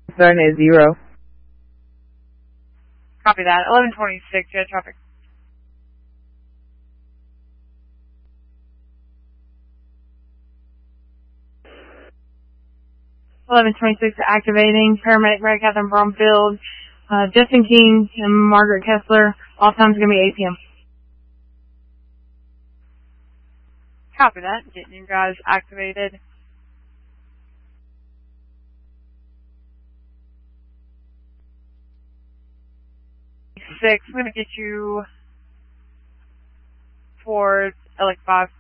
Starting at 0. Copy that. 1126, jet traffic. Activating. Paramedic Red Catherine Bromfield, Justin King and Margaret Kessler. All times going to be 8 p.m. Copy that. Getting you guys activated. 6. I'm going to get you towards LX5.